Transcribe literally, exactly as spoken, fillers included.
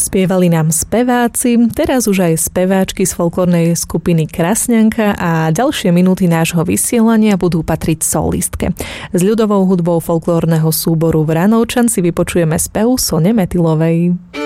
Spievali nám speváci, teraz už aj speváčky z folklórnej skupiny Krasňanka a ďalšie minúty nášho vysielania budú patriť solistke. S ľudovou hudbou folklórneho súboru Vranovčan si vypočujeme spev Sone Metilovej.